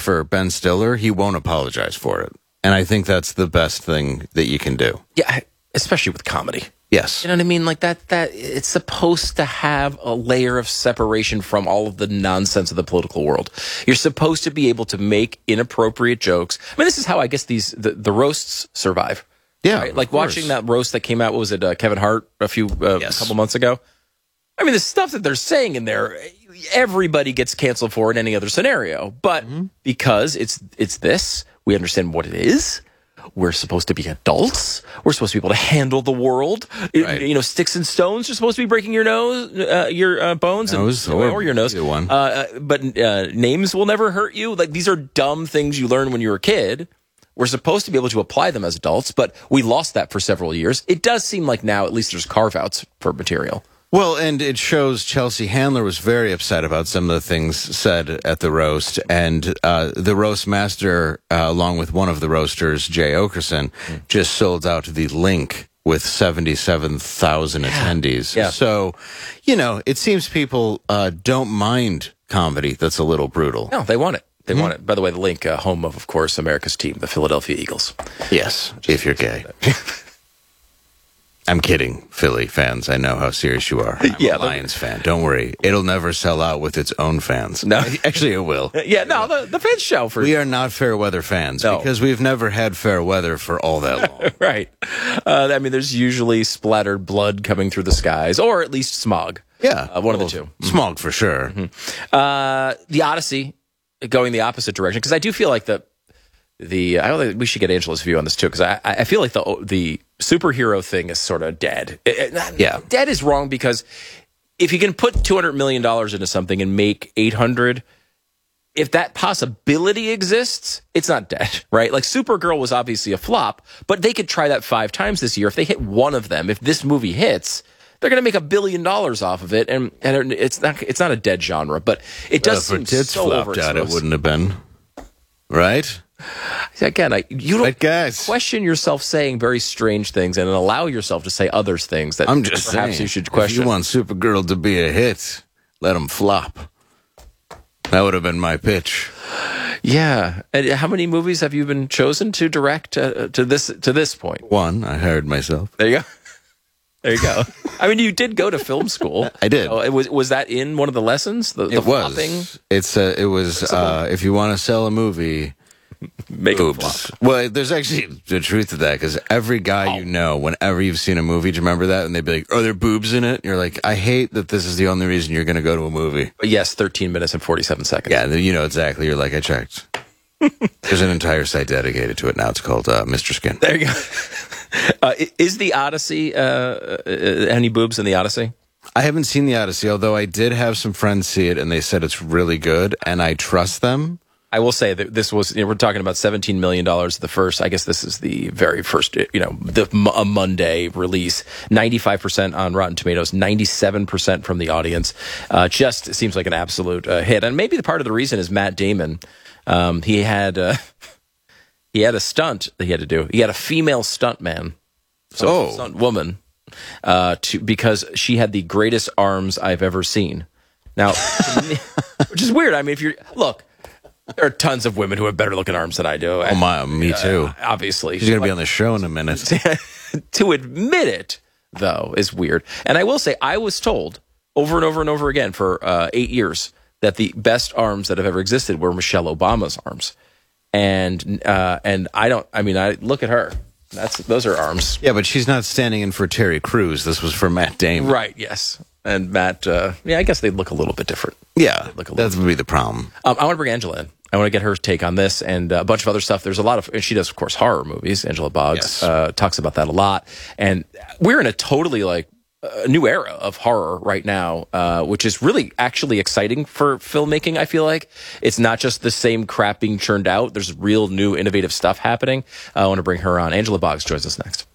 for Ben Stiller, he won't apologize for it. And I think that's the best thing that you can do. Yeah, especially with comedy. Yes. You know what I mean? Like that it's supposed to have a layer of separation from all of the nonsense of the political world. You're supposed to be able to make inappropriate jokes. I mean, this is how I guess the roasts survive. Yeah. Right? Like watching that roast that came out, what was it, Kevin Hart a couple months ago? I mean, the stuff that they're saying in there, everybody gets canceled for in any other scenario. But because it's this, we understand what it is. We're supposed to be adults. We're supposed to be able to handle the world. Right. You know, sticks and stones are supposed to be breaking your nose, your bones, or your nose. One. But names will never hurt you. Like, these are dumb things you learn when you were a kid. We're supposed to be able to apply them as adults, but we lost that for several years. It does seem like now, at least, there's carve-outs for material. Well, and it shows Chelsea Handler was very upset about some of the things said at the roast, and the roast master, along with one of the roasters, Jay Okerson, just sold out the link with 77,000 attendees. Yeah. So, you know, it seems people don't mind comedy that's a little brutal. No, they want it. They want it. By the way, the link, home of course, America's team, the Philadelphia Eagles. Yes, if you're gay. I'm kidding, Philly fans. I know how serious you are. I'm a Lions fan. Don't worry. It'll never sell out with its own fans. No. Actually, it will. Yeah, no, the fans show for... We are not fair weather fans because we've never had fair weather for all that long. Right. I mean, there's usually splattered blood coming through the skies, or at least smog. Yeah. One of the two. Smog for sure. The Odyssey going the opposite direction, because I do feel like I don't think we should get Angela's view on this too, because I feel like the superhero thing is sort of dead. Dead is wrong, because if you can put $200 million into something and make 800, if that possibility exists, it's not dead, right? Like Supergirl was obviously a flop, but they could try that 5 times this year. If they hit one of them, if this movie hits, they're going to make $1 billion off of it, and it's not a dead genre, but it does seem so flopped out. It wouldn't have been, right? Again, you don't guys, question yourself saying very strange things and allow yourself to say other things that I'm just perhaps saying, you should question. If you want Supergirl to be a hit, let them flop. That would have been my pitch. Yeah. And how many movies have you been chosen to direct to this point? One. I hired myself. There you go. There you go. I mean, you did go to film school. I did. Was that in one of the lessons? The flopping? It was. If you want to sell a movie, make boobs. it flop. Well, there's actually the truth to that, because every guy you know, whenever you've seen a movie, do you remember that? And they'd be like, "Are there boobs in it?" And you're like, "I hate that this is the only reason you're going to go to a movie." But yes, 13 minutes and 47 seconds. Yeah, you know exactly. You're like, I checked. There's an entire site dedicated to it now. It's called Mr. Skin. There you go. Is the Odyssey any boobs in the Odyssey? I haven't seen the Odyssey, although I did have some friends see it, and they said it's really good, and I trust them. I will say that this was, we're talking about $17 million the first, I guess this is the very first, a Monday release. 95% on Rotten Tomatoes, 97% from the audience. Just seems like an absolute hit. And maybe the part of the reason is Matt Damon. He had a stunt that he had to do. He had a female stunt man, stunt woman, because she had the greatest arms I've ever seen. Now, which is weird. I mean, there are tons of women who have better looking arms than I do. Me too. Obviously. She's going to be on the show in a minute. To admit it, though, is weird. And I will say, I was told over and over and over again for 8 years that the best arms that have ever existed were Michelle Obama's arms. And I look at her. Those are arms. Yeah, but she's not standing in for Terry Crews. This was for Matt Damon. Right, yes. And Matt, I guess they look a little bit different. Yeah, that would be the problem. I want to bring Angela in. I want to get her take on this and a bunch of other stuff. There's a lot of, and she does, of course, horror movies. Angela Boggs talks about that a lot. And we're in a totally a new era of horror right now, which is really actually exciting for filmmaking. I feel like it's not just the same crap being churned out. There's real new innovative stuff happening. I want to bring her on. Angela Boggs joins us next.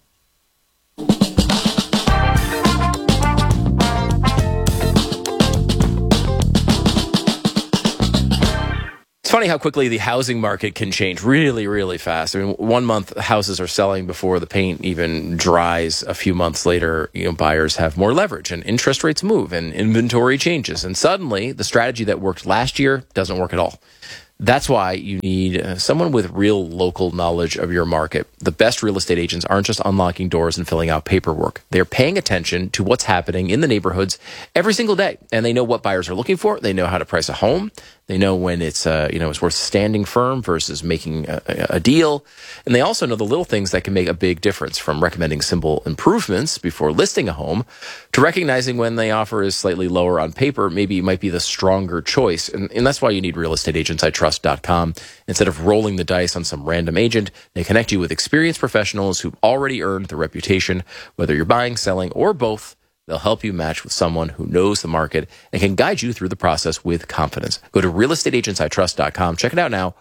It's funny how quickly the housing market can change really, really fast. I mean, 1 month houses are selling before the paint even dries. A few months later, buyers have more leverage and interest rates move and inventory changes. And suddenly the strategy that worked last year doesn't work at all. That's why you need someone with real local knowledge of your market. The best real estate agents aren't just unlocking doors and filling out paperwork. They're paying attention to what's happening in the neighborhoods every single day. And they know what buyers are looking for. They know how to price a home. They know when it's worth standing firm versus making a deal. And they also know the little things that can make a big difference, from recommending simple improvements before listing a home to recognizing when the offer is slightly lower on paper. Maybe it might be the stronger choice. And that's why you need realestateagentsitrust.com. Instead of rolling the dice on some random agent, they connect you with experienced professionals who've already earned the reputation. Whether you're buying, selling, or both, they'll help you match with someone who knows the market and can guide you through the process with confidence. Go to realestateagentsitrust.com. Check it out now,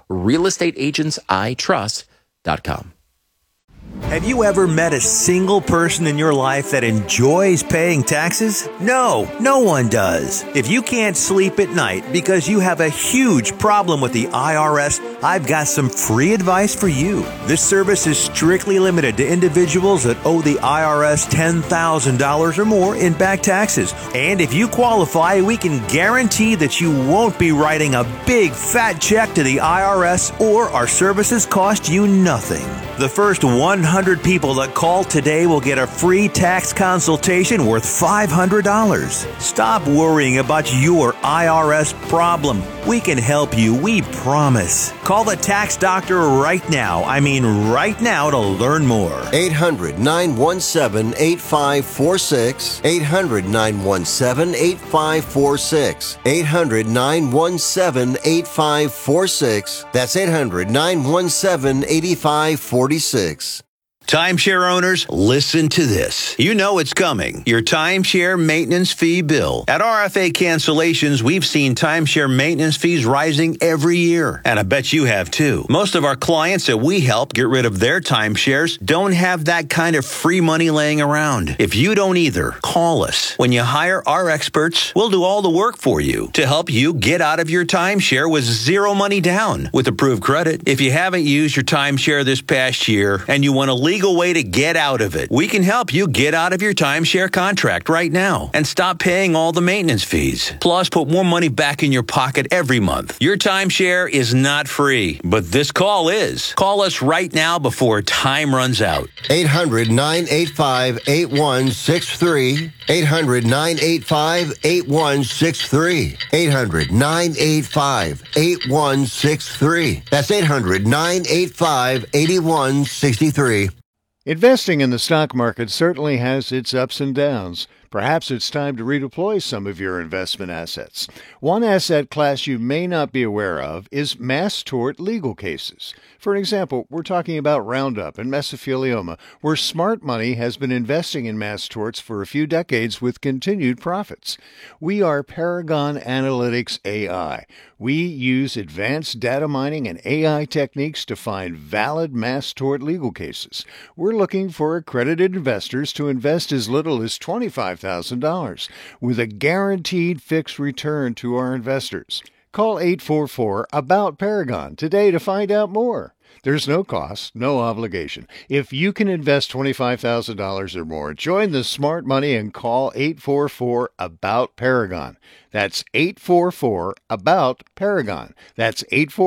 realestateagentsitrust.com. Have you ever met a single person in your life that enjoys paying taxes? No one does. If you can't sleep at night because you have a huge problem with the IRS, I've got some free advice for you. This service is strictly limited to individuals that owe the IRS $10,000 or more in back taxes. And if you qualify, we can guarantee that you won't be writing a big fat check to the IRS, or our services cost you nothing. The first 100 people that call today will get a free tax consultation worth $500. Stop worrying about your IRS problem. We can help you, we promise. Call the tax doctor right now. I mean right now, to learn more. 800-917-8546. 800-917-8546. 800-917-8546. That's 800-917-8546. Timeshare owners, listen to this. You know it's coming. Your timeshare maintenance fee bill. At RFA Cancellations, we've seen timeshare maintenance fees rising every year. And I bet you have too. Most of our clients that we help get rid of their timeshares don't have that kind of free money laying around. If you don't either, call us. When you hire our experts, we'll do all the work for you to help you get out of your timeshare with zero money down with approved credit. If you haven't used your timeshare this past year and you want a legal way to get out of it, we can help you get out of your timeshare contract right now and stop paying all the maintenance fees. Plus, put more money back in your pocket every month. Your timeshare is not free, but this call is. Call us right now before time runs out. 800-985-8163. 800-985-8163. 800-985-8163. That's 800-985-8163. Investing in the stock market certainly has its ups and downs. Perhaps it's time to redeploy some of your investment assets. One asset class you may not be aware of is mass tort legal cases. For example, we're talking about Roundup and mesothelioma, where smart money has been investing in mass torts for a few decades with continued profits. We are Paragon Analytics AI. We use advanced data mining and AI techniques to find valid mass tort legal cases. We're looking for accredited investors to invest as little as $25,000 with a guaranteed fixed return to our investors. Call 844-ABOUT-PARAGON today to find out more. There's no cost, no obligation. If you can invest $25,000 or more, join the smart money and call 844-ABOUT-PARAGON. That's 844-ABOUT-PARAGON. That's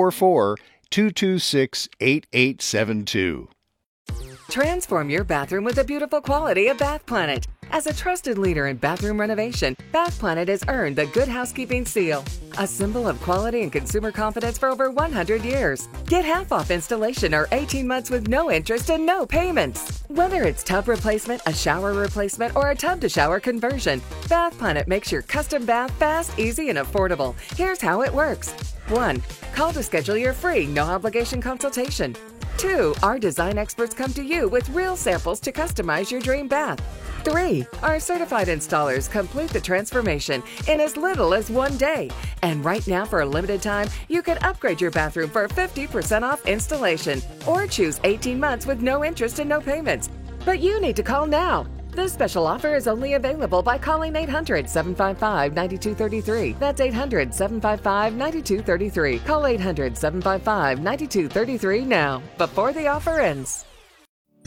844-226-8872. Transform your bathroom with the beautiful quality of Bath Planet. As a trusted leader in bathroom renovation, Bath Planet has earned the Good Housekeeping seal, a symbol of quality and consumer confidence for over 100 years. Get half off installation or 18 months with no interest and no payments. Whether it's tub replacement, a shower replacement, or a tub-to-shower conversion, Bath Planet makes your custom bath fast, easy, and affordable. Here's how it works. 1. Call to schedule your free, no-obligation consultation. 2. Our design experts come to you with real samples to customize your dream bath. 3. Our certified installers complete the transformation in as little as 1 day. And right now, for a limited time, you can upgrade your bathroom for 50% off installation or choose 18 months with no interest and no payments. But you need to call now. This special offer is only available by calling 800-755-9233. That's 800-755-9233. Call 800-755-9233 now, before the offer ends.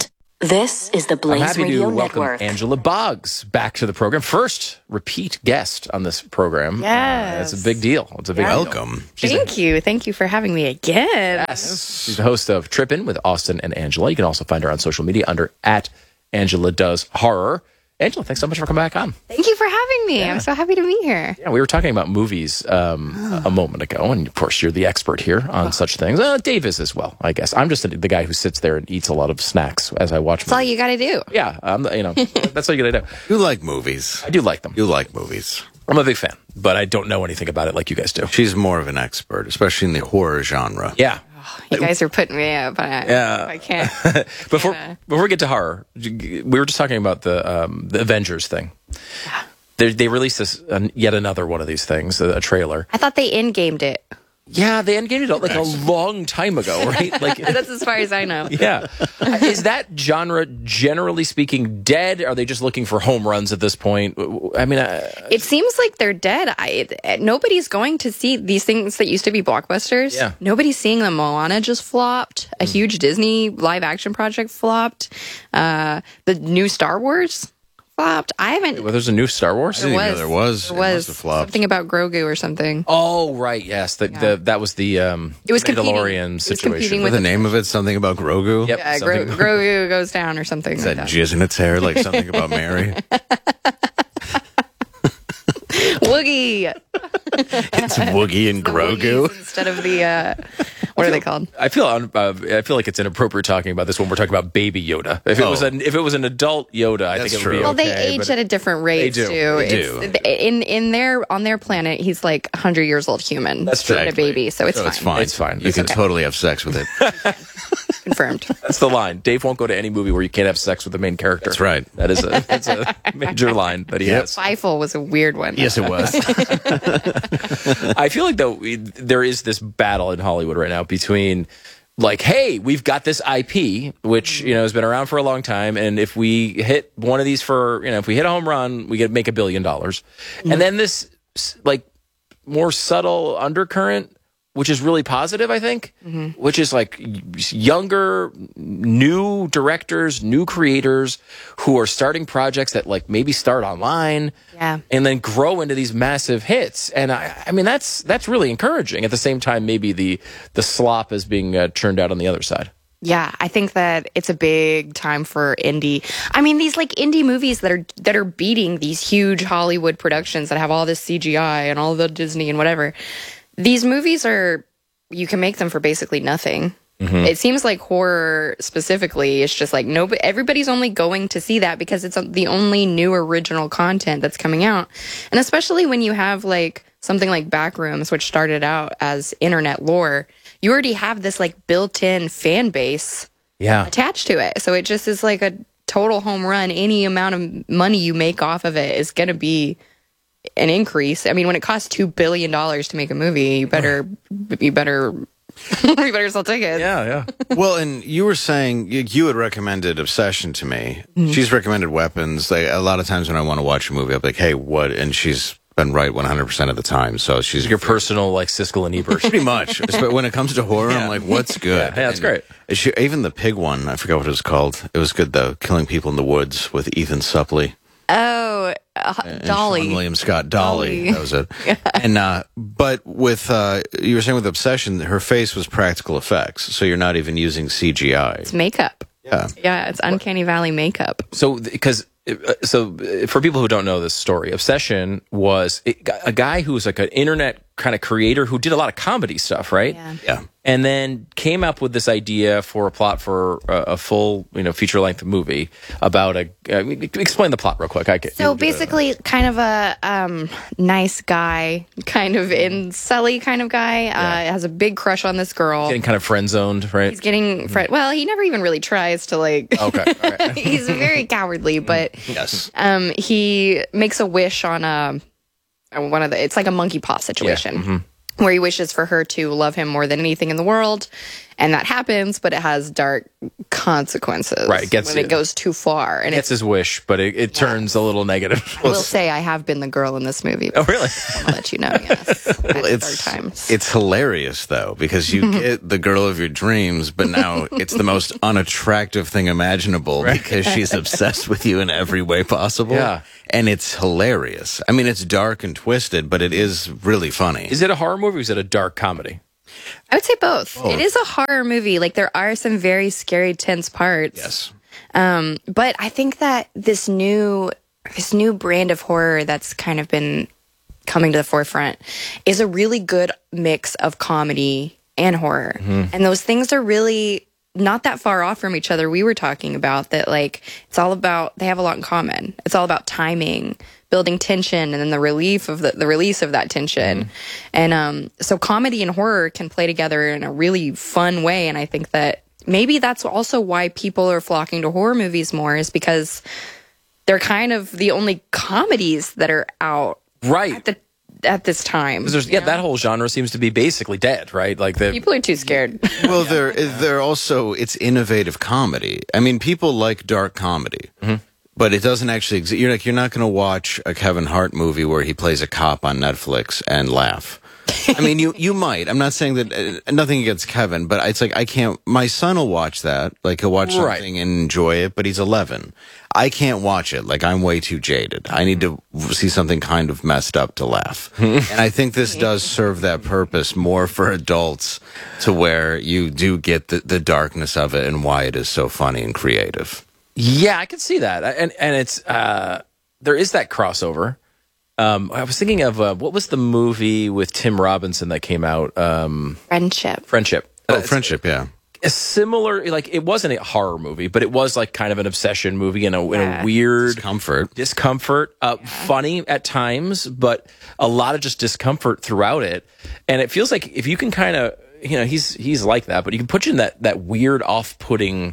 This is the I'm Blaze happy Radio to welcome Network. Angela Boggs back to the program. First repeat guest on this program. Yes. It's a big deal. It's a big deal. Welcome. Thank you. Thank you for having me again. Yes. She's the host of Trippin' with Austin and Angela. You can also find her on social media under @AngelaDoesHorror. Angela, thanks so much for coming back on. Thank you for having me. I'm so happy to be here. Yeah, we were talking about movies a moment ago, and of course, you're the expert here on such things. Dave is as well, I guess. I'm just the guy who sits there and eats a lot of snacks as I watch That's all movies. you got to do. Yeah, that's all you gotta do. You like movies. I do like them. You like movies. I'm a big fan, but I don't know anything about it like you guys do. She's more of an expert, especially in the horror genre. Yeah. You guys are putting me up. I can't. Before we get to horror, we were just talking about the Avengers thing. They released this yet another one of these things, a trailer. I thought they in-gamed it. Yeah, they endgamed it like a long time ago, right? Like That's as far as I know. yeah. Is that genre, generally speaking, dead? Are they just looking for home runs at this point? I mean, It seems like they're dead. Nobody's going to see these things that used to be blockbusters. Yeah. Nobody's seeing them. Moana just flopped. A huge Disney live action project flopped. The new Star Wars flopped. I haven't. well, there's a new Star Wars. I didn't even know there was. There It must was have flopped. something about Grogu or something. Oh, right. Yes. That was the It was competing. Mandalorian It was situation. competing With with the name of it, something about Grogu? Yep. Yeah, something- Grogu goes down or something. Is like that that. jizz in its hair, like something about Mary? Woogie. It's Woogie and The Grogu. Woogies instead of the what are they called? I feel like it's inappropriate talking about this when we're talking about Baby Yoda. If it was an adult Yoda, I That's think it would true. be Well, okay. they age but- at a different rate They do. too. They It's on their planet, he's like 100 years old human. That's true. Not a baby, so it's So fine. it's fine. It's fine. You It's can okay. totally have sex with it. Confirmed. That's the line. Dave won't go to any movie where you can't have sex with the main character. That's right. That's a major line that he has. Feifel was a weird one. Yes, it was. I feel like though there is this battle in Hollywood right now between like, hey, we've got this IP which has been around for a long time, and if we hit one of these if we hit a home run, we get make $1 billion, and then this like more subtle undercurrent, which is really positive, I think, which is like younger, new directors, new creators who are starting projects that like maybe start online Yeah. and then grow into these massive hits. And I mean, that's really encouraging. At the same time, maybe the slop is being churned out on the other side. Yeah, I think that it's a big time for indie. I mean, these like indie movies that are beating these huge Hollywood productions that have all this CGI and all the Disney and whatever. These movies you can make them for basically nothing. It seems like horror specifically is just like everybody's only going to see that because it's the only new original content that's coming out. And especially when you have like something like Backrooms, which started out as internet lore, you already have this like built-in fan base Yeah. attached to it. So it just is like a total home run. Any amount of money you make off of it is going to be an increase. I mean, when it costs $2 billion to make a movie, you better you better sell tickets. Yeah. Well, and you were saying you had recommended Obsession to me. She's recommended Weapons. Like a lot of times when I want to watch a movie, I'm like, hey, what? And she's been right 100% of the time. So she's Your personal like Siskel and Ebert. pretty much. But when it comes to horror, I'm like, what's good? Yeah, that's great. Even the pig one, I forgot what it was called. It was good though. Killing People in the Woods with Ethan Suplee. Oh, And Dolly. Sean William Scott. Dolly. Dolly. That was it. And but with you were saying with Obsession, her face was practical effects, so you're not even using CGI. It's makeup. Yeah. Yeah, it's Uncanny Valley makeup. So for people who don't know this story, Obsession was a guy who was like an internet kind of creator who did a lot of comedy stuff, right? Yeah. And then came up with this idea for a plot for a full, feature length movie about explain the plot real quick. So basically, kind of a nice guy, kind of incelly kind of guy, has a big crush on this girl. Getting kind of friend zoned, right? He's getting well, he never even really tries to like. Okay. All right. He's very cowardly, but Yes. he makes a wish on it's like a monkey paw situation. Where he wishes for her to love him more than anything in the world. And that happens, but it has dark consequences. Right, when it goes too far. And It's his wish, but it turns a little negative. I will say I have been the girl in this movie. Oh, really? I'll let you know, yes. It's hilarious, though, because you get the girl of your dreams, but now it's the most unattractive thing imaginable because she's obsessed with you in every way possible. Yeah. And it's hilarious. I mean, it's dark and twisted, but it is really funny. Is it a horror movie or is it a dark comedy? I would say both. It is a horror movie. Like, there are some very scary, tense parts. Yes. But I think that this new brand of horror that's kind of been coming to the forefront is a really good mix of comedy and horror. And those things are really not that far off from each other. We were talking about that, like, it's all about, they have a lot in common. It's all about timing, building tension, and then the release of that tension. And so comedy and horror can play together in a really fun way. And I think that maybe that's also why people are flocking to horror movies more, is because they're kind of the only comedies that are out at this time. That whole genre seems to be basically dead, right? Like people are too scared. Well, they're also, it's innovative comedy. I mean, people like dark comedy. But it doesn't actually exist. You're not going to watch a Kevin Hart movie where he plays a cop on Netflix and laugh. I mean, you might. I'm not saying that, nothing against Kevin, but it's like, I can't, my son will watch that. Like, he'll watch something and enjoy it, but he's 11. I can't watch it. Like, I'm way too jaded. I need to see something kind of messed up to laugh. And I think this does serve that purpose more for adults, to where you do get the darkness of it and why it is so funny and creative. Yeah, I can see that. And it's, there is that crossover. I was thinking of, what was the movie with Tim Robinson that came out? Friendship. Friendship, yeah. A similar, like, it wasn't a horror movie, but it was like kind of an obsession movie in a weird discomfort, funny at times, but a lot of just discomfort throughout it. And it feels like if you can kind of, he's like that, but you can put you in that weird off-putting,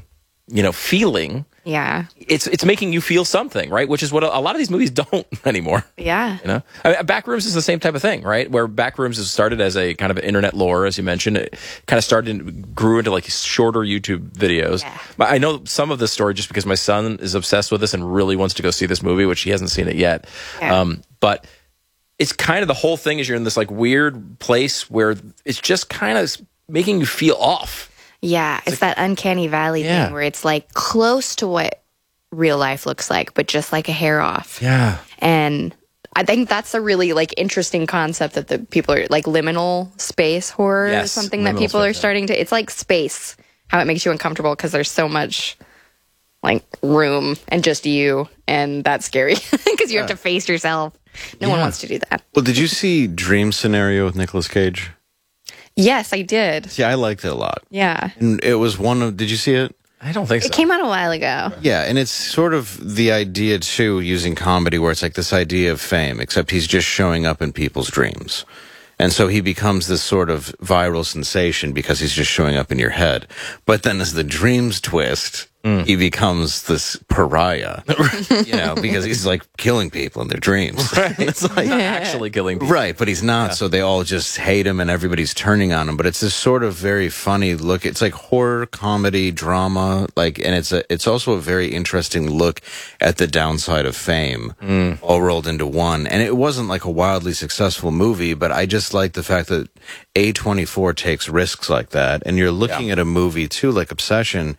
feeling. Yeah. It's making you feel something, right? Which is what a lot of these movies don't anymore. Yeah. I mean, Backrooms is the same type of thing, right? Where Backrooms has started as a kind of internet lore, as you mentioned. It kind of grew into like shorter YouTube videos. Yeah. I know some of this story just because my son is obsessed with this and really wants to go see this movie, which he hasn't seen it yet. Yeah. But it's kind of, the whole thing is you're in this like weird place where it's just kind of making you feel off. Yeah, it's that uncanny valley thing where it's like close to what real life looks like, but just like a hair off. Yeah. And I think that's a really like interesting concept that the people are like liminal space horror is something that people are starting to, it's like space, how it makes you uncomfortable because there's so much like room and just you, and that's scary because you have to face yourself. No one wants to do that. Well, did you see Dream Scenario with Nicolas Cage? Yes, I did. Yeah, I liked it a lot. Yeah. And it was did you see it? I don't think so. It came out a while ago. Yeah, and it's sort of the idea, too, using comedy, where it's like this idea of fame, except he's just showing up in people's dreams. And so he becomes this sort of viral sensation because he's just showing up in your head. But then as the dreams twist, he becomes this pariah, because he's like killing people in their dreams. Right. It's like not actually killing people. Right, but he's not. Yeah. So they all just hate him and everybody's turning on him. But it's this sort of very funny look. It's like horror, comedy, drama, and it's also a very interesting look at the downside of fame, all rolled into one. And it wasn't like a wildly successful movie, but I just like the fact that A24 takes risks like that. And you're looking at a movie too, like Obsession,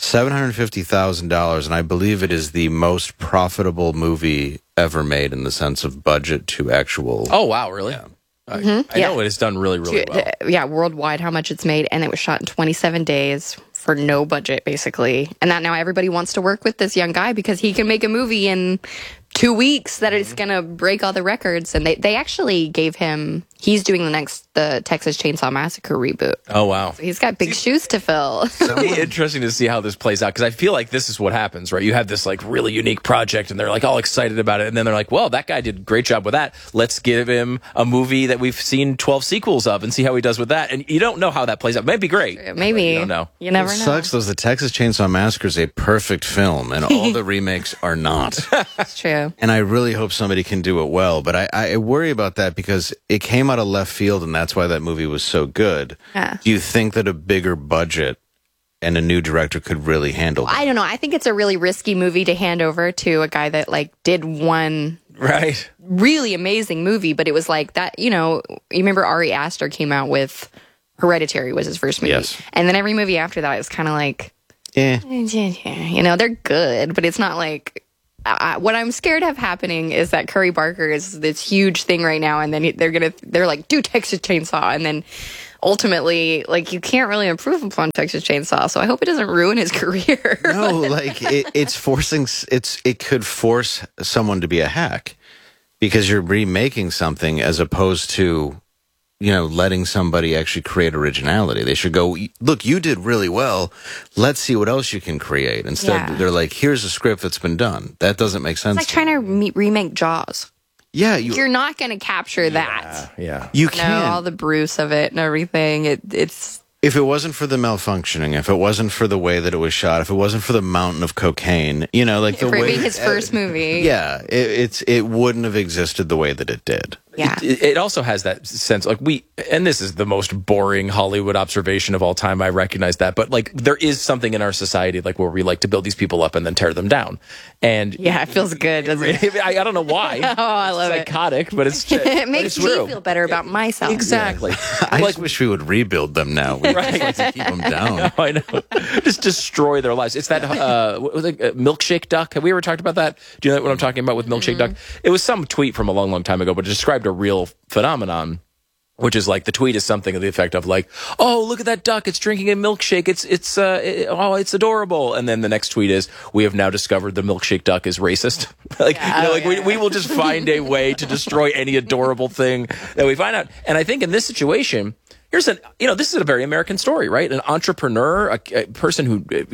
$750,000, and I believe it is the most profitable movie ever made in the sense of budget to actual. Oh wow, really? Yeah. I know it has done really, really well. Yeah, worldwide, how much it's made, and it was shot in 27 days for no budget, basically. And that now everybody wants to work with this young guy because he can make a movie in 2 weeks that is going to break all the records. And they actually gave him, he's doing the Texas Chainsaw Massacre reboot. Oh, wow. So he's got big shoes to fill. It'll be interesting to see how this plays out, because I feel like this is what happens, right? You have this like really unique project and they're like all excited about it. And then they're like, well, that guy did a great job with that. Let's give him a movie that we've seen 12 sequels of and see how he does with that. And you don't know how that plays out. It might be great. Maybe. You don't know. You never know. It sucks though. The Texas Chainsaw Massacre is a perfect film and all the remakes are not. That's true. And I really hope somebody can do it well. But I worry about that because it came out of left field and that's why that movie was so good. Yeah. Do you think that a bigger budget and a new director could really handle that? I don't know. I think it's a really risky movie to hand over to a guy that like did one Right. really amazing movie, but it was like that, you remember Ari Aster came out with Hereditary was his first movie. Yes. And then every movie after that is kind of like, they're good, but it's not like, what I'm scared of happening is that Curry Barker is this huge thing right now, and then they're like, do Texas Chainsaw, and then ultimately, like, you can't really improve upon Texas Chainsaw, so I hope it doesn't ruin his career. No, like it could force someone to be a hack because you're remaking something as opposed to, letting somebody actually create originality. They should go, look, you did really well. Let's see what else you can create. Instead, they're like, here's a script that's been done. That doesn't make sense. It's like trying to remake Jaws. Yeah, You're not going to capture that. Yeah. you You know, all can. the Bruce of it and everything. It's If it wasn't for the malfunctioning, if it wasn't for the way that it was shot, if it wasn't for the mountain of cocaine, like the for it way being his first movie. yeah, it wouldn't have existed the way that it did. Yeah. It also has that sense, like and this is the most boring Hollywood observation of all time. I recognize that, but like there is something in our society like where we like to build these people up and then tear them down. And Yeah, it feels good, doesn't it? I don't know why. Oh, I love it's psychotic, but it's It makes it's me true. feel better about myself. Exactly. I just wish we would rebuild them now. We just like to keep them down. I know. Just destroy their lives. It's that what was it, milkshake duck. Have we ever talked about that? Do you know what I'm talking about with milkshake duck? It was some tweet from a long, long time ago, but it described a real phenomenon, which is like the tweet is something of the effect of like, oh, look at that duck, it's drinking a milkshake, it's adorable, and then the next tweet is, we have now discovered the milkshake duck is racist. We will just find a way to destroy any adorable thing that we find out. And I think in this situation, this is a very American story, right? An entrepreneur, a person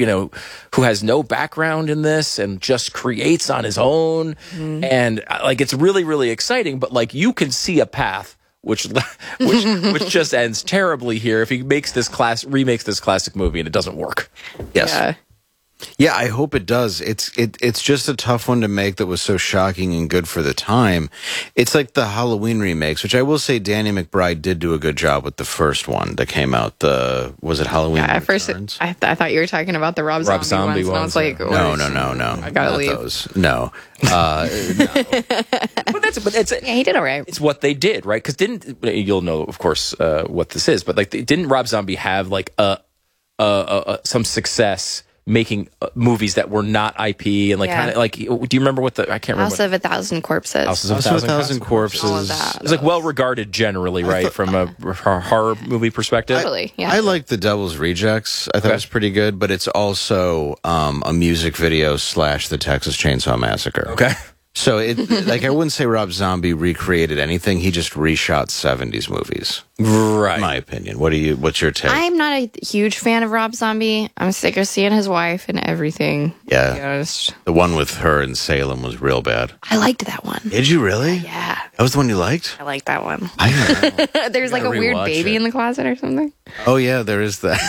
who has no background in this and just creates on his own. And like, it's really, really exciting, but like you can see a path which just ends terribly here if he remakes this classic movie and it doesn't work. Yes. Yeah. Yeah, I hope it does. It's just a tough one to make that was so shocking and good for the time. It's like the Halloween remakes, which I will say Danny McBride did do a good job with the first one that came out. Was it Halloween At first, Returns? I thought you were talking about the Rob Zombie ones. And I was like, No. I gotta Not leave. those. No. But it's Yeah, he did all right. it's what they did, right? Because you'll know, of course, what this is, but like, didn't Rob Zombie have like some success making movies that were not IP and like Yeah. kind of like? Do you remember what I can't remember? House of a Thousand Corpses. Houses of Also, 1,000 Corpses. All of that. It's like well regarded generally, right, from a horror movie perspective. Totally, yeah. I like The Devil's Rejects. I thought it was pretty good, but it's also a music video / the Texas Chainsaw Massacre. Okay. So I wouldn't say Rob Zombie recreated anything. He just reshot 70s movies. Right. In my opinion. What's your take? I'm not a huge fan of Rob Zombie. I'm sick of seeing his wife and everything. Yeah. To be honest. The one with her in Salem was real bad. I liked that one. Did you really? Yeah, That was the one you liked? I liked that one. I don't know. There's like a gotta weird rewatch baby it. in the closet or something. Oh, yeah, there is that.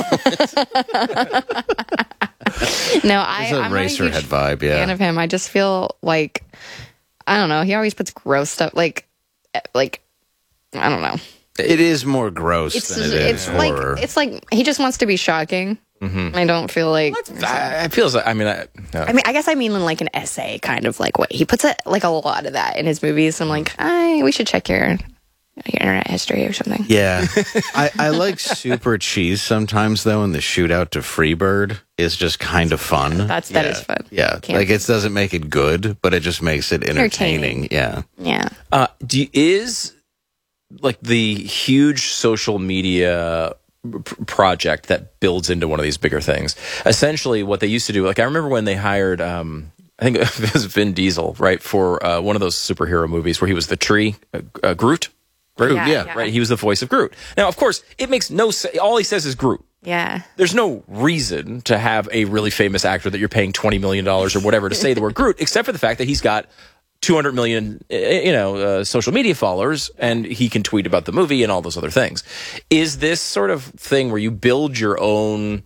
No, It's a I'm not a huge Eraserhead vibe, fan yeah. of him. I just feel like, I don't know. He always puts gross stuff like I don't know. It is more gross than it is horror. it's like he just wants to be shocking. I don't feel like. It feels like, I guess I mean in like an essay kind of like way. He puts like a lot of that in his movies. I'm like, we should check your internet history or something. Yeah. I like Super Cheese sometimes, though, and the shootout to Freebird is just kind of fun. That is fun. Yeah. Can't- Like, it doesn't make it good, but it just makes it entertaining. Yeah. Yeah. is like the huge social media project that builds into one of these bigger things. Essentially, what they used to do, like I remember when they hired, I think it was Vin Diesel, right, for one of those superhero movies where he was the tree, Groot. Groot, Yeah. Right. He was the voice of Groot. Now, of course, it makes no sense. All he says is Groot. Yeah. There's no reason to have a really famous actor that you're paying $20 million or whatever to say the word Groot, except for the fact that he's got 200 million, social media followers, and he can tweet about the movie and all those other things. Is this sort of thing where you build your own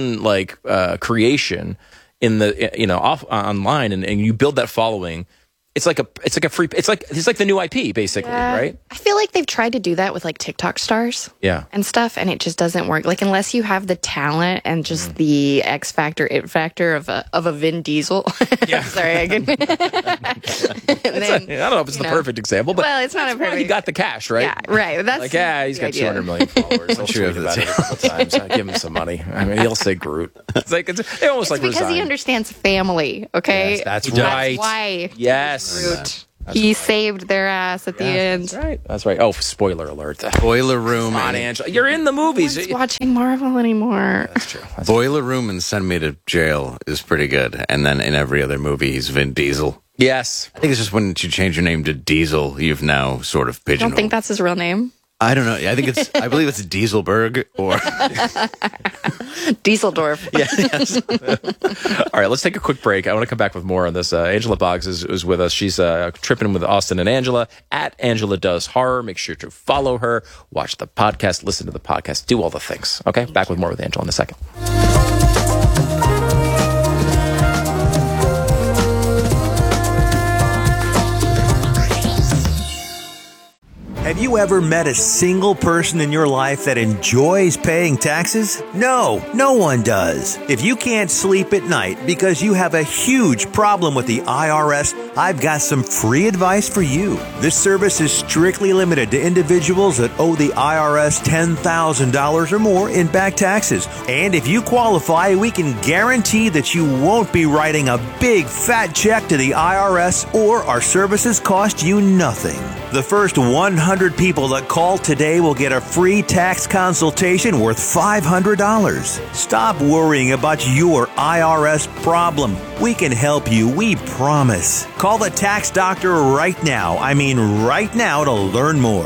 creation in the online and you build that following? it's like the new IP basically, right? I feel like they've tried to do that with like TikTok stars. Yeah. And stuff, and it just doesn't work. Like unless you have the talent and just the X factor, it factor of a Vin Diesel. Yeah. Sorry, I can. I don't know if it's the perfect example, but well, it's not a perfect. he got the cash, right? Yeah, right. That's Like, he's got idea. 200 million followers. I'll tweet about it a couple times. I'll give him some money. I mean, he'll say Groot. It's like they almost like because resign. he understands family. Okay, Yes, that's That's right. why. Yes. Groot. He saved their ass at the end. That's right. That's right. Oh, spoiler alert. Boiler Room. Come on, Angela. You're in the movies. Who's watching Marvel anymore? That's true. Boiler Room and Send Me to Jail is pretty good. And then in every other movie, he's Vin Diesel. Yes. I think it's just when you change your name to Diesel, you've now sort of I pigeonholed. don't think that's his real name. I don't know. I believe it's Dieselberg or. Dieseldorf. Yes. All right, let's take a quick break. I want to come back with more on this. Angela Boggs is with us. She's tripping with Austin and Angela at Angela Does Horror. Make sure to follow her, watch the podcast, listen to the podcast, do all the things. Okay, back with more with Angela in a second. Have you ever met a single person in your life that enjoys paying taxes? No, no one does. If you can't sleep at night because you have a huge problem with the IRS, I've got some free advice for you. This service is strictly limited to individuals that owe the IRS $10,000 or more in back taxes. And if you qualify, we can guarantee that you won't be writing a big fat check to the IRS, or our services cost you nothing. The first 100 people that call today will get a free tax consultation worth $500. Stop worrying about your IRS problem. We can help you, we promise. Call the tax doctor right now. I mean right now to learn more.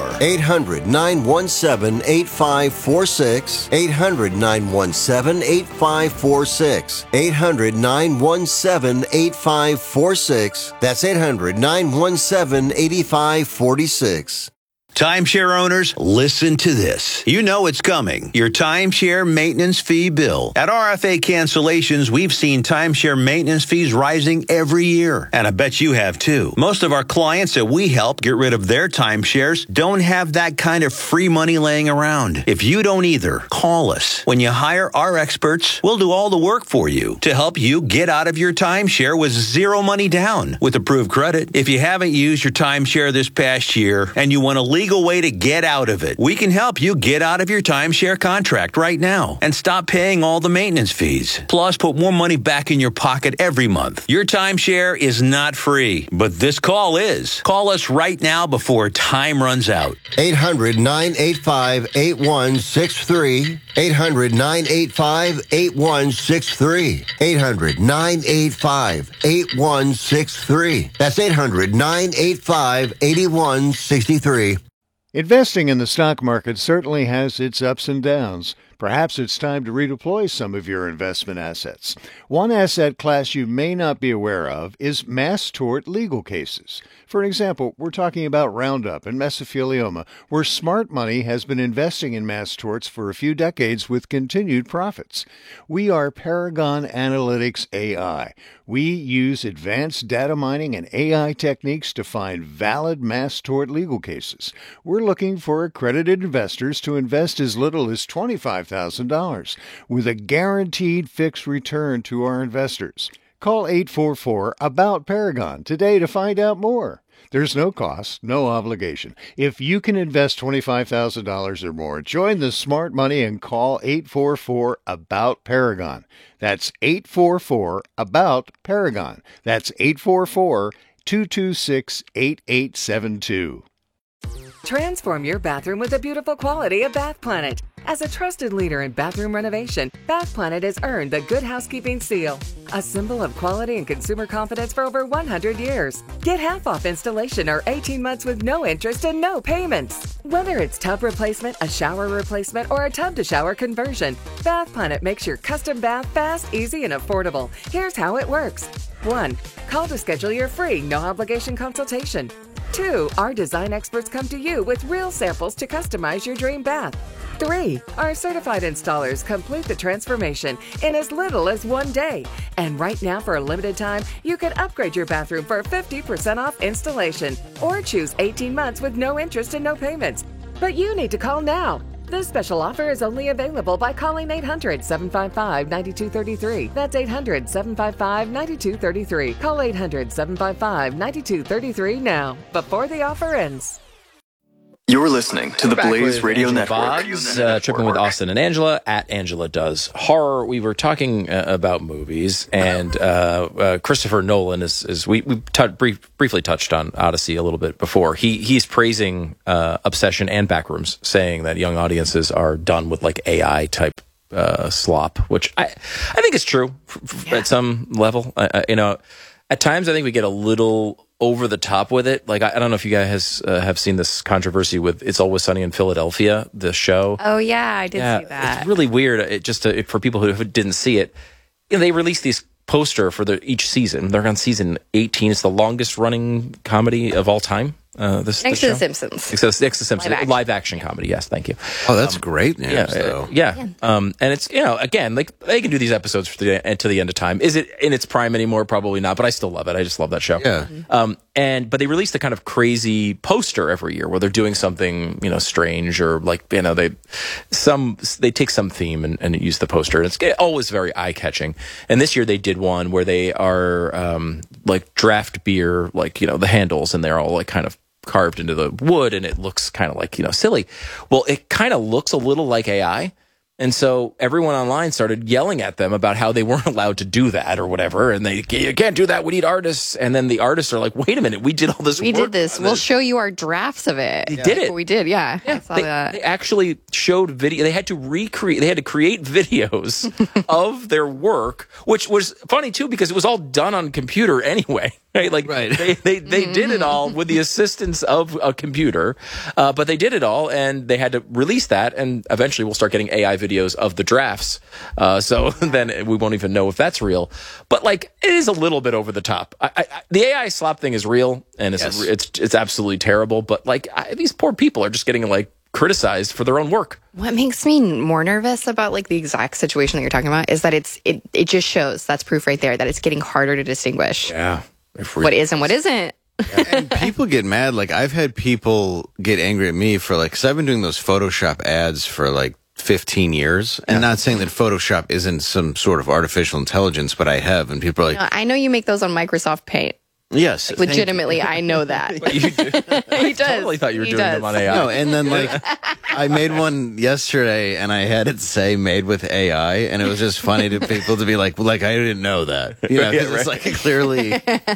800-917-8546. 800-917-8546. 800-917-8546. That's 800-917-8546. Timeshare owners, listen to this. You know it's coming. Your timeshare maintenance fee bill. At RFA Cancellations, we've seen timeshare maintenance fees rising every year. And I bet you have too. Most of our clients that we help get rid of their timeshares don't have that kind of free money laying around. If you don't either, call us. When you hire our experts, we'll do all the work for you to help you get out of your timeshare with zero money down with approved credit. If you haven't used your timeshare this past year and you want to legal way to get out of it, we can help you get out of your timeshare contract right now and stop paying all the maintenance fees. Plus, put more money back in your pocket every month. Your timeshare is not free, but this call is. Call us right now before time runs out. 800-985-8163. 800-985-8163. 800-985-8163. That's 800-985-8163. Investing in the stock market certainly has its ups and downs. Perhaps it's time to redeploy some of your investment assets. One asset class you may not be aware of is mass tort legal cases. For example, we're talking about Roundup and mesothelioma, where smart money has been investing in mass torts for a few decades with continued profits. We are Paragon Analytics AI. We use advanced data mining and AI techniques to find valid mass tort legal cases. We're looking for accredited investors to invest as little as $25,000 with a guaranteed fixed return to our investors. Call 844-ABOUT-PARAGON today to find out more. There's no cost, no obligation. If you can invest $25,000 or more, join the smart money and call 844-ABOUT-PARAGON. That's 844-ABOUT-PARAGON. That's 844-226-8872. Transform your bathroom with the beautiful quality of Bath Planet. As a trusted leader in bathroom renovation, Bath Planet has earned the Good Housekeeping seal, a symbol of quality and consumer confidence for over 100 years. Get half off installation or 18 months with no interest and no payments. Whether it's tub replacement, a shower replacement, or a tub-to-shower conversion, Bath Planet makes your custom bath fast, easy, and affordable. Here's how it works. 1. Call to schedule your free, no-obligation consultation. 2. Our design experts come to you with real samples to customize your dream bath. 3. Our certified installers complete the transformation in as little as 1 day. And right now, for a limited time, you can upgrade your bathroom for 50% off installation or choose 18 months with no interest and no payments. But you need to call now. This special offer is only available by calling 800-755-9233. That's 800-755-9233. Call 800-755-9233 now, before the offer ends. You're listening to the Blaze Radio Network. Boggs, tripping with Austin and Angela at Angela Does Horror. We were talking about movies, and Christopher Nolan is we briefly touched on Odyssey a little bit before. He's praising Obsession and Backrooms, saying that young audiences are done with like AI type slop, which I think is true at some level. At times I think we get a little over the top with it. Like, I don't know if you guys have seen this controversy with It's Always Sunny in Philadelphia, the show. Oh, yeah, I did see that. It's really weird. For people who didn't see it, they released these poster for each season. They're on season 18. It's the longest running comedy of all time. Next to The Simpsons. Next to The Simpsons. Live action comedy. Yes, thank you. Oh, that's great news, though. Yeah. And it's, again, like they can do these episodes to the end of time. Is it in its prime anymore? Probably not, but I still love it. I just love that show. Yeah. But they release the kind of crazy poster every year where they're doing something, strange, or like, they take some theme and use the poster. It's always very eye catching. And this year they did one where they are like draft beer, like, the handles, and they're all like kind of carved into the wood, and it looks kind of like, silly. Well, it kind of looks a little like AI. And so everyone online started yelling at them about how they weren't allowed to do that or whatever. And you can't do that. We need artists. And then the artists are like, wait a minute. We did all this work. We did this. We'll show you our drafts of it. They did it. We did. Yeah. I saw that. They actually showed video. They had to create videos of their work, which was funny too, because it was all done on computer anyway. Right? Like, they did it all with the assistance of a computer, but they did it all, and they had to release that, and eventually we'll start getting AI videos of the drafts. So then we won't even know if that's real. But like, it is a little bit over the top. The AI slop thing is real, and it's absolutely terrible. But like, these poor people are just getting like criticized for their own work. What makes me more nervous about like the exact situation that you're talking about is that it just shows, that's proof right there, that it's getting harder to distinguish. Yeah. What is and what isn't. And people get mad. Like, I've had people get angry at me for like, because I've been doing those Photoshop ads for like 15 years. And not saying that Photoshop isn't some sort of artificial intelligence, but I have. And people are like, I know you make those on Microsoft Paint. Yes. Like, legitimately, I know that. But you do. He does. I totally thought you were doing them on AI. No, and then like, I made one yesterday and I had it say made with AI, and it was just funny to people to be like I didn't know that. It's like clearly.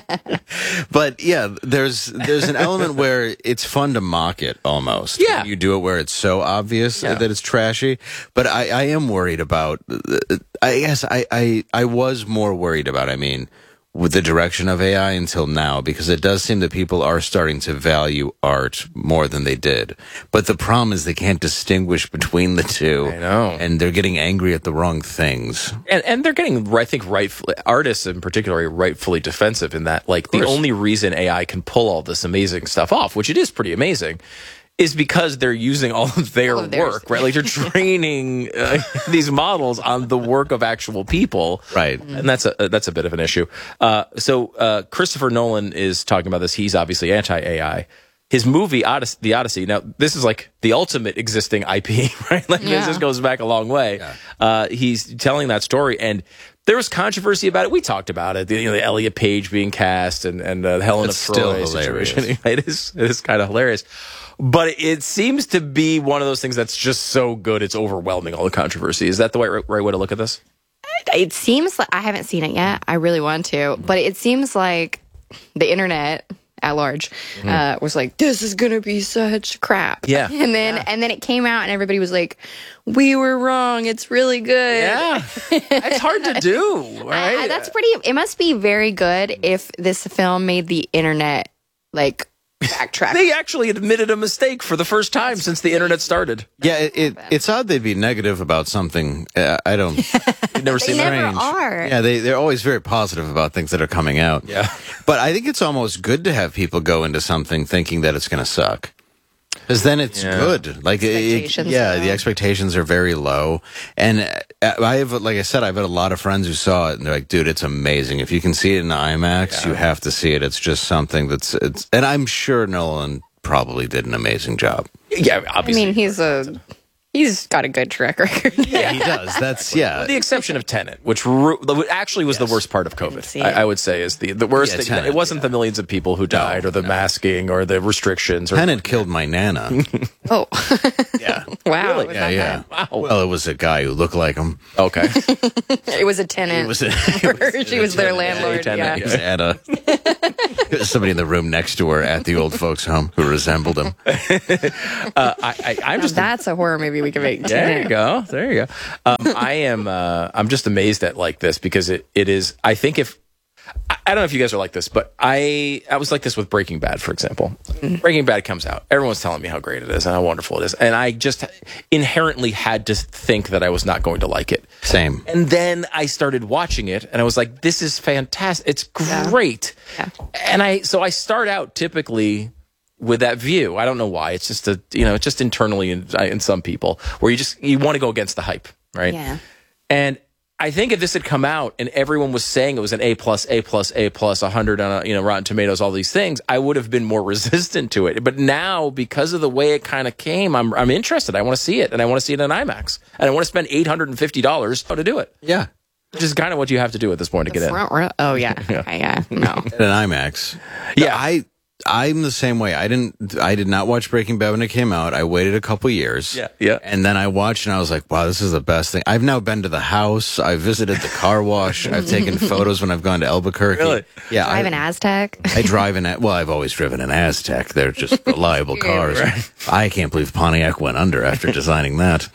But yeah, there's an element where it's fun to mock it almost. Yeah. You do it where it's so obvious that it's trashy. But I am worried about, I guess I was more worried about, with the direction of AI until now, because it does seem that people are starting to value art more than they did. But the problem is they can't distinguish between the two. I know. And they're getting angry at the wrong things. And they're getting, I think, artists in particular are rightfully defensive in that, like, the only reason AI can pull all this amazing stuff off, which it is pretty amazing, is because they're using all of their work, right? Like, they're training these models on the work of actual people, right? And that's a bit of an issue. So Christopher Nolan is talking about this. He's obviously anti-AI. His movie The Odyssey. Now, this is like the ultimate existing IP, right? Like, this goes back a long way. Yeah. He's telling that story, and there was controversy about it. We talked about it. The Elliot Page being cast and Helena Troy situation. It is kind of hilarious. But it seems to be one of those things that's just so good, it's overwhelming all the controversy. Is that the right way to look at this? It seems like, I haven't seen it yet. I really want to. But it seems like the internet at large was like, this is going to be such crap. Yeah. And then it came out and everybody was like, we were wrong. It's really good. Yeah. It's hard to do, right? It must be very good if this film made the internet like backtrack. They actually admitted a mistake for the first time since the internet started. Yeah, it's odd they'd be negative about something. I don't. You've never They seen that? never are. Yeah, they're always very positive about things that are coming out. Yeah. But I think it's almost good to have people go into something thinking that it's going to suck. Because then it's good. Like, Expectations the are low. expectations are very low. And like I said, I've had a lot of friends who saw it and they're like, dude, it's amazing. If you can see it in IMAX, you have to see it. It's just something and I'm sure Nolan probably did an amazing job. Yeah, I obviously. mean, he's got a good track record. Yeah, he does. That's, With the exception of Tenet, which actually was the worst part of COVID. see it. I would say is the worst Yeah, thing. Tenet, It wasn't the millions of people who died or the masking or the restrictions. Or Tenet killed my Nana. Oh, Yeah. wow. Really? was Yeah, that yeah. Wow. Well, it was a guy who looked like him. Okay. bad? It was a tenant. It was She was their landlord. tenant, Yeah. He was at somebody in the room next to her at the old folks' home who resembled him. I'm just That's a horror movie we can make. There you go. There you go. I'm just amazed at like this because it is. I think I don't know if you guys are like this, but I was like this with Breaking Bad, for example. Breaking Bad comes out. Everyone's telling me how great it is and how wonderful it is. And I just inherently had to think that I was not going to like it. Same. And then I started watching it and I was like, this is fantastic. It's great. Yeah. And I start out typically with that view. I don't know why. It's just it's just internally in some people where you want to go against the hype, right? Yeah. And I think if this had come out and everyone was saying it was an A+, 100 on Rotten Tomatoes, all these things, I would have been more resistant to it. But now, because of the way it kind of came, I'm interested. I want to see it, and I want to see it in IMAX, and I want to spend $850 to do it. Yeah. Which is kind of what you have to do at this point to get in. Front row. Oh yeah. Yeah. No. At an IMAX. Yeah. I'm the same way. I did not watch Breaking Bad when it came out. I waited a couple years. Yeah. And then I watched and I was like, wow, this is the best thing. I've now been to the house. I've visited the car wash. I've taken photos when I've gone to Albuquerque. Really? Yeah. Drive an Aztec. I drive I've always driven an Aztec. They're just reliable cars. Right. I can't believe Pontiac went under after designing that.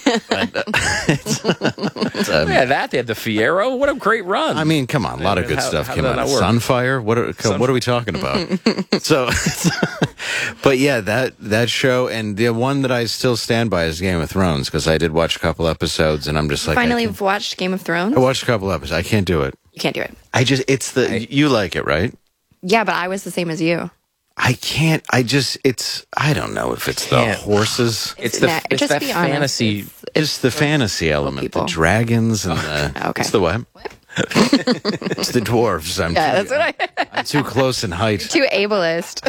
They had the Fiero. What a great run. I mean, come on, a lot of good stuff how came did out. that work? Sunfire? What are we talking about? So, but yeah, that show, and the one that I still stand by is Game of Thrones, because I did watch a couple episodes, and I'm just like, Finally watched Game of Thrones. I watched a couple episodes. I can't do it. You can't do it. You like it, right? Yeah, but I was the same as you. I can't. I don't know if it's the Can't. horses. it's Just that be honest. fantasy. It's the fantasy element, people. the dragons and the. Okay. It's the what? It's the dwarves. I'm too close in height. Too ableist.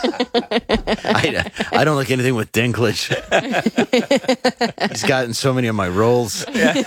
I don't like anything with Dinklage. He's gotten so many of my roles.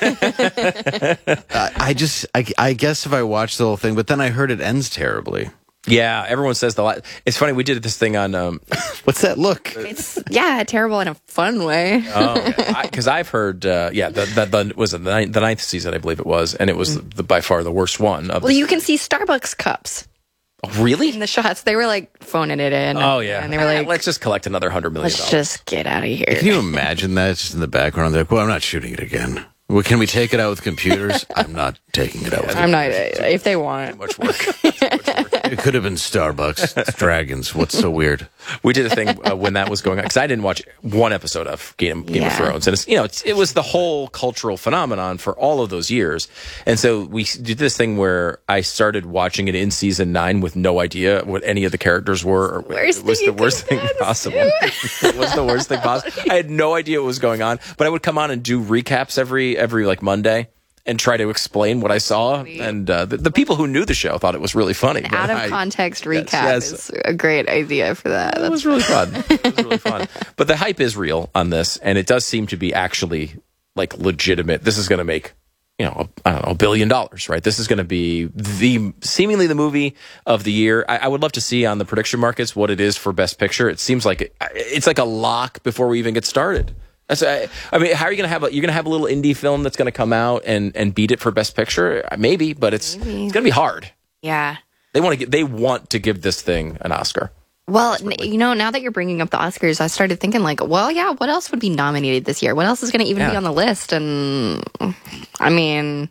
I guess if I watched the whole thing, but then I heard it ends terribly. Yeah, everyone says it's funny. We did this thing on. What's that look? It's terrible in a fun way. Because I've heard, that was the ninth season, I believe it was, and it was by far the worst one. Well, you can see Starbucks cups really? in the shots. They were like phoning it in. Oh yeah, and they were like, let's just collect another $100 million. let's just get out of here. Can you imagine that just in the background? They're like, well, I'm not shooting it again. Well, can we take it out with computers? I'm not taking it out with I'm not. If they want. much work. It could have been Starbucks. It's dragons. What's so weird? We did a thing when that was going on because I didn't watch one episode of Game of Thrones, and it was the whole cultural phenomenon for all of those years. And so we did this thing where I started watching it in season 9 with no idea what any of the characters were. It was the worst thing possible. It was the worst thing possible. I had no idea what was going on, but I would come on and do recaps every like Monday and try to explain what I saw. And the people who knew the show thought it was really funny. An out of context recap is a great idea for that. It was really fun. It was really fun. But the hype is real on this, and it does seem to be actually like legitimate. This is going to make, I don't know, $1 billion, right? This is going to be seemingly the movie of the year. I would love to see on the prediction markets what it is for Best Picture. It seems like it's like a lock before we even get started. I mean, how are you going to have you're going to have a little indie film that's going to come out and beat it for Best Picture? Maybe, but it's going to be hard. Yeah. They want to give this thing an Oscar. Well, now that you're bringing up the Oscars, I started thinking what else would be nominated this year? What else is going to even be on the list? And I mean,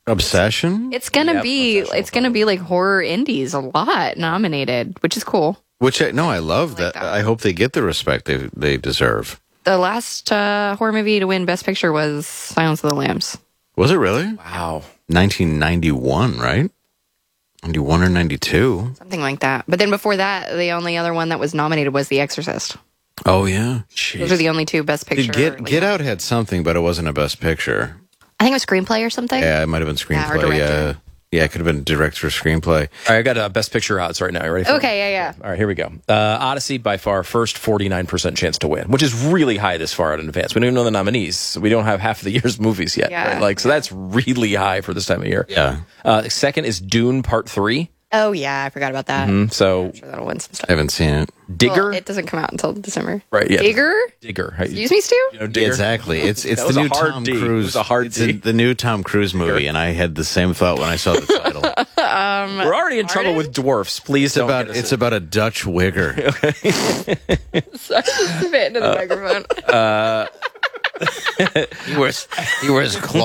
Obsession? it's going to be like horror indies a lot nominated, which is cool. Which I love like that. that. I hope they get the respect they deserve. The last horror movie to win Best Picture was Silence of the Lambs. Was it really? Wow. 1991, right? 91 or 92? Something like that. But then before that, the only other one that was nominated was The Exorcist. Oh, yeah. Those are the only two Best Picture. Get Out had something, but it wasn't a Best Picture. I think it was screenplay or something. Yeah, it might have been Yeah, or screenplay. director. Yeah, it could have been director or screenplay. All right, I got Best Picture odds right now. You ready for Okay, yeah. All right, here we go. Odyssey, by far, first 49% chance to win, which is really high this far out in advance. We don't even know the nominees. We don't have half of the year's movies yet. Yeah. Right? So that's really high for this time of year. Yeah. Second is Dune Part 3. Oh, yeah, I forgot about that. So I'm sure that'll win some stuff. I haven't seen it. Digger. Well, it doesn't come out until December. Right, yeah. Digger? Digger. Excuse me, Stu? You know, Digger? Exactly. It's That the was a new hard Tom D. It Cruise. was a hard it's D. the new Tom Cruise movie, and I had the same thought when I saw the title. We're already in trouble with dwarfs. Please don't. It's about a Dutch wigger. Sorry, spit into the microphone. He wears claw